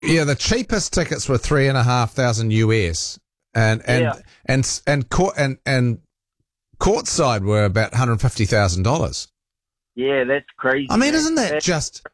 Yeah, the cheapest tickets were $3,500 US, and courtside were about $150,000. Yeah, that's crazy. I mean, isn't that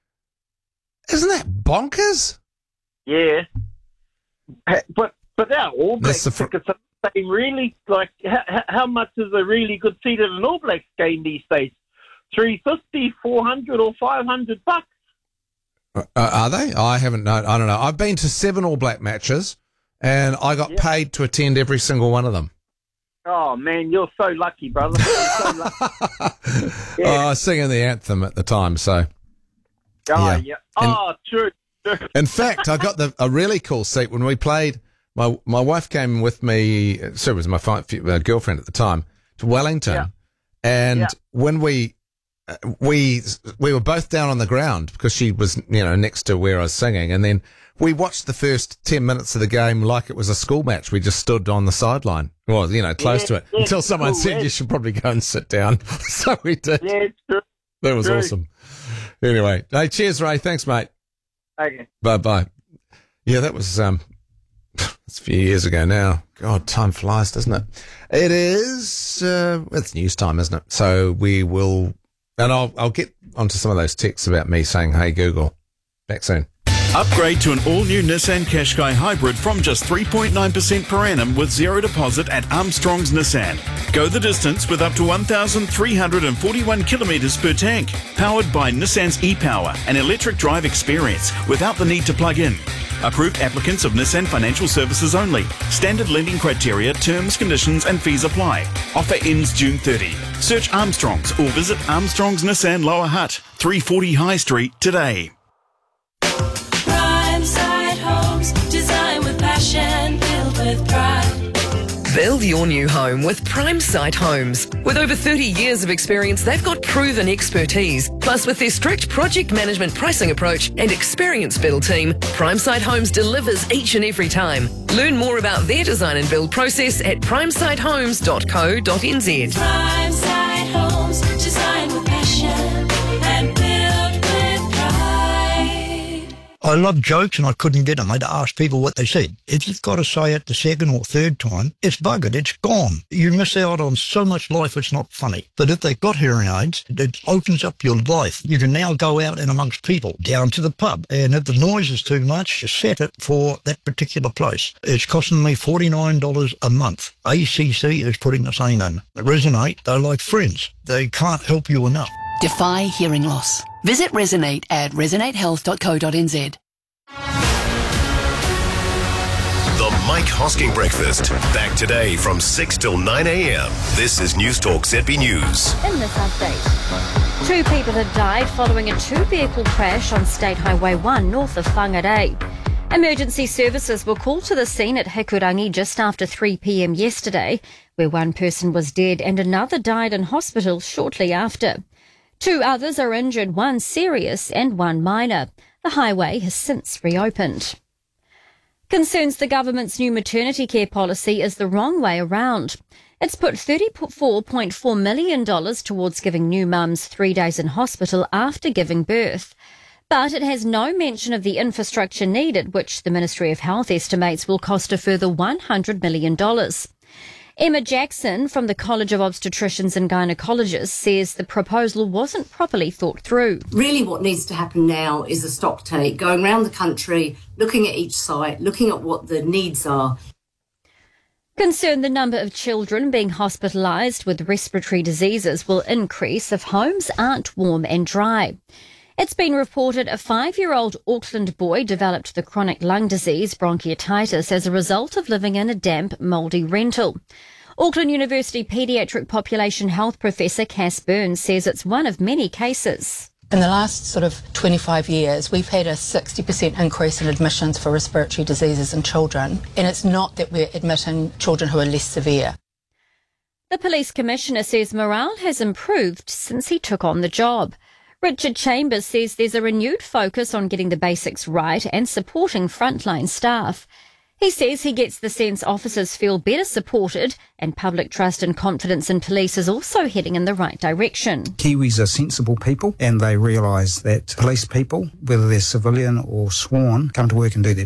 bonkers? Yeah, but our All Blacks tickets are the same, really. Like, how much is a really good seat at an All Blacks game these days? $350, $400, or $500? Are they? I haven't known. I don't know. I've been to 7 All Black matches, and I got paid to attend every single one of them. Oh man, you're so lucky, brother. You're so lucky. Yeah. I was singing the anthem at the time, so. Oh yeah. Oh, true. In fact, I got a really cool seat when we played. My wife came with me. So it was my girlfriend at the time to Wellington, and when we were both down on the ground because she was, next to where I was singing. And then we watched the first 10 minutes of the game like it was a school match. We just stood on the sideline, close to it, until someone said you should probably go and sit down. So we did. Yeah, it's true. That was awesome. Anyway, hey, cheers, Ray. Thanks, mate. Okay. Bye-bye. Yeah, that was, it's a few years ago now. God, time flies, doesn't it? It is, it's news time, isn't it? So we will... And I'll get onto some of those texts about me saying, hey, Google. Back soon. Upgrade to an all-new Nissan Qashqai Hybrid from just 3.9% per annum with zero deposit at Armstrong's Nissan. Go the distance with up to 1,341 kilometres per tank. Powered by Nissan's e-Power, an electric drive experience without the need to plug in. Approved applicants of Nissan Financial Services only. Standard lending criteria, terms, conditions and fees apply. Offer ends June 30. Search Armstrong's or visit Armstrong's Nissan Lower Hutt, 340 High Street today. Primeside Homes, design with passion, build with pride. Build your new home with Primeside Homes. With over 30 years of experience, they've got proven expertise. Plus, with their strict project management pricing approach and experienced build team, Primeside Homes delivers each and every time. Learn more about their design and build process at primesidehomes.co.nz. Primeside Homes, design with passion and build with pride. I love jokes and I couldn't get them. I'd ask people what they said. If you've got to say it the second or third time, it's buggered, it's gone. You miss out on so much life, it's not funny. But if they've got hearing aids, it opens up your life. You can now go out and amongst people, down to the pub. And if the noise is too much, just set it for that particular place. It's costing me $49 a month. ACC is putting the same in. Resonate, they're like friends. They can't help you enough. Defy hearing loss. Visit Resonate at resonatehealth.co.nz. The Mike Hosking Breakfast. Back today from 6 till 9 a.m. This is News Talk ZB News. In this update, 2 people have died following a 2-vehicle crash on State Highway 1 north of Whangarei. Emergency services were called to the scene at Hikurangi just after 3 p.m. yesterday, where 1 person was dead and another died in hospital shortly after. 2 others are injured, 1 serious and 1 minor. The highway has since reopened. Concerns the government's new maternity care policy is the wrong way around. It's put $34.4 million towards giving new mums 3 days in hospital after giving birth. But it has no mention of the infrastructure needed, which the Ministry of Health estimates will cost a further $100 million. Emma Jackson from the College of Obstetricians and Gynecologists says the proposal wasn't properly thought through. Really what needs to happen now is a stock take, going around the country, looking at each site, looking at what the needs are. Concerned the number of children being hospitalised with respiratory diseases will increase if homes aren't warm and dry. It's been reported a 5-year-old Auckland boy developed the chronic lung disease bronchiolitis as a result of living in a damp, mouldy rental. Auckland University paediatric population health professor Cass Burns says it's one of many cases. In the last sort of 25 years, we've had a 60% increase in admissions for respiratory diseases in children, and it's not that we're admitting children who are less severe. The police commissioner says morale has improved since he took on the job. Richard Chambers says there's a renewed focus on getting the basics right and supporting frontline staff. He says he gets the sense officers feel better supported and public trust and confidence in police is also heading in the right direction. Kiwis are sensible people and they realise that police people, whether they're civilian or sworn, come to work and do their